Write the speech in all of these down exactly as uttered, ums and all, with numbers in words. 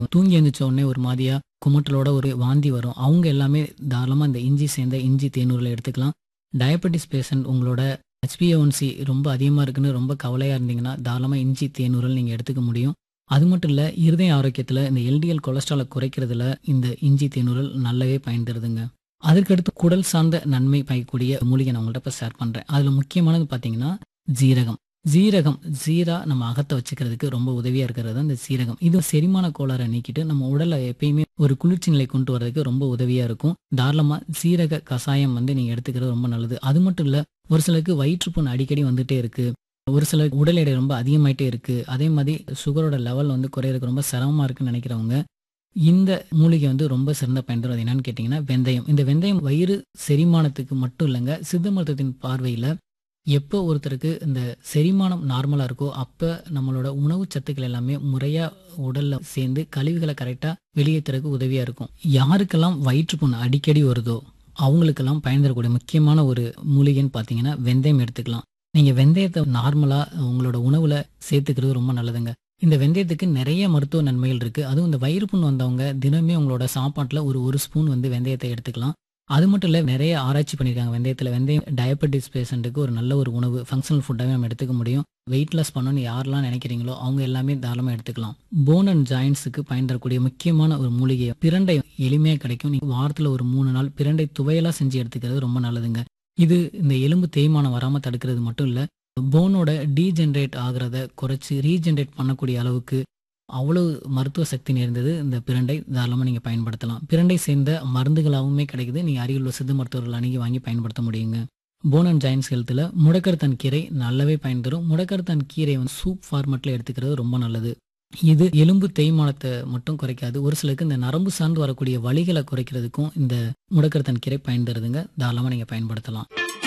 தூங்கி எழுந்திரிச்ச உடனே ஒரு மாதிரியா குமட்டலோட ஒரு வாந்தி வரும். அவங்க எல்லாமே தாராளமாக இந்த இஞ்சி சேர்ந்த இஞ்சி தேநூறில் எடுத்துக்கலாம். டயபெட்டிஸ் பேஷண்ட் உங்களோட ஹெச்பிஏஒன்சி ரொம்ப அதிகமாக இருக்குன்னு ரொம்ப கவலையாக இருந்தீங்கன்னா தாராளமாக இஞ்சி தேநூறில் நீங்கள் எடுத்துக்க முடியும். அது மட்டும் இல்லை, இருதய ஆரோக்கியத்தில் இந்த எல்டிஎல் கொலஸ்ட்ராலை குறைக்கிறதுல இந்த இஞ்சி தேநூறில் நல்லாவே பயன் தருதுங்க. அதுக்கடுத்து குடல் சார்ந்த நன்மை பயக்கக்கூடிய மூலிகை நான் உங்கள்கிட்ட இப்போ ஷேர் பண்ணுறேன். அதில் முக்கியமானது பார்த்தீங்கன்னா ஜீரகம். ஜீரகம் ஜீரா நம்ம அகத்தை வச்சுக்கிறதுக்கு ரொம்ப உதவியாக இருக்கிறது தான் இந்த சீரகம். இது செரிமான கோளாறை நீக்கிட்டு நம்ம உடலை எப்பயுமே ஒரு குளிர்ச்சி நிலை கொண்டு வரதுக்கு ரொம்ப உதவியாக இருக்கும். தாராளமாக சீரக கஷாயம் வந்து நீங்கள் எடுத்துக்கிறது ரொம்ப நல்லது. அது மட்டும் இல்லை, ஒரு சிலருக்கு வயிற்றுப்புண் அடிக்கடி வந்துட்டே இருக்கு, ஒரு சிலருக்கு உடல் எடை ரொம்ப அதிகமாயிட்டே இருக்கு, அதே மாதிரி சுகரோட லெவல் வந்து குறையிறதுக்கு ரொம்ப சிரமமாக இருக்குன்னு நினைக்கிறவங்க இந்த மூலிகை வந்து ரொம்ப சிறந்த பயன் தரும். அது என்னன்னு கேட்டிங்கன்னா வெந்தயம். இந்த வெந்தயம் வயிறு செரிமானத்துக்கு மட்டும் இல்லைங்க, சித்த மருத்துவத்தின் பார்வையில் எப்போ ஒருத்தருக்கு இந்த செரிமானம் நார்மலாக இருக்கோ அப்போ நம்மளோட உணவு சத்துக்கள் எல்லாமே முறையாக உடலில் சேர்ந்து கழிவுகளை கரெக்டாக வெளியேற்றுறதுக்கு உதவியாக இருக்கும். யாருக்கெல்லாம் வயிற்றுப்புண் அடிக்கடி வருதோ அவங்களுக்கெல்லாம் பயன் தரக்கூடிய முக்கியமான ஒரு மூலிகைன்னு பார்த்தீங்கன்னா வெந்தயம் எடுத்துக்கலாம். நீங்கள் வெந்தயத்தை நார்மலாக உங்களோட உணவில் சேர்த்துக்கிறது ரொம்ப நல்லதுங்க. இந்த வெந்தயத்துக்கு நிறைய மருத்துவ நன்மைகள் இருக்குது. அதுவும் இந்த வயிறுப்புண் வந்தவங்க தினமே உங்களோட சாப்பாட்டில் ஒரு ஒரு ஸ்பூன் வந்து வெந்தயத்தை எடுத்துக்கலாம். அது மட்டும் இல்லை, நிறைய ஆராய்ச்சி பண்ணியிருக்காங்க வெந்தயத்தில். வெந்தயம் டயபெட்டிஸ் பேஷண்ட்டுக்கு ஒரு நல்ல ஒரு உணவு, ஃபங்க்ஷனல் ஃபுட்டாகவே நம்ம எடுத்துக்க முடியும். வெயிட் லாஸ் பண்ணணும்னு யாரெல்லாம் நினைக்கிறீங்களோ அவங்க எல்லாமே தாராளமாக எடுத்துக்கலாம். போன் அண்ட் ஜாயின்ஸுக்கு பயன் தரக்கூடிய முக்கியமான ஒரு மூலிகை பிரண்டை எளிமையாக கிடைக்கும். நீங்கள் வாரத்தில் ஒரு மூணு நாள் பிரண்டை துவையலாக செஞ்சு எடுத்துக்கிறது ரொம்ப நல்லதுங்க. இது இந்த எலும்பு தேய்மானம் வராமல் தடுக்கிறது மட்டும் இல்லை, போனோட டீஜென்ரேட் ஆகிறத குறைச்சி ரீஜென்ரேட் பண்ணக்கூடிய அளவுக்கு அவ்வளவு மருத்துவ சக்தி நேர்ந்தது இந்த பிரண்டை. தாராளமாக நீங்கள் பயன்படுத்தலாம். பிரண்டை சேர்ந்த மருந்துகளாகவுமே கிடைக்குது. நீங்கள் அருகில் உள்ள சித்த மருத்துவர்கள் அணுகி வாங்கி பயன்படுத்த முடியுங்க. போன் அண்ட் ஜாயின்ஸ் ஹெல்த்தில் முடக்கரத்தான் கீரை நல்லாவே பயன் தரும். முடக்கரத்தான் கீரை வந்து சூப் ஃபார்மெட்டில் எடுத்துக்கிறது ரொம்ப நல்லது. இது எலும்பு தேய்மானத்தை மட்டும் குறைக்காது, ஒரு சிலருக்கு இந்த நரம்பு சார்ந்து வரக்கூடிய வலிகளை குறைக்கிறதுக்கும் இந்த முடக்கரத்தான் கீரை பயன் தருதுங்க. தாராளமாக நீங்கள் பயன்படுத்தலாம்.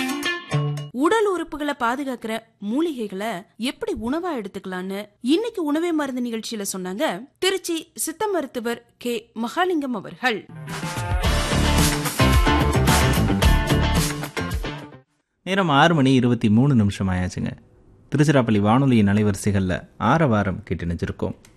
உடல் உறுப்புகளை பாதுகாக்கிற மூலிகைகளை எப்படி உணவா எடுத்துக்கலான்னு இன்னைக்கு உணவே மருந்து நிகழ்ச்சியில சொன்னாங்க திருச்சி சித்த மருத்துவர் கே மகாலிங்கம் அவர்கள். நேரம் ஆறு மணி இருபத்தி மூணு நிமிஷம் ஆயாச்சுங்க. திருச்சிராப்பள்ளி வானொலியின் அலைவரிசைகளில் ஆற வாரம் கேட்டு நினைச்சிருக்கோம்.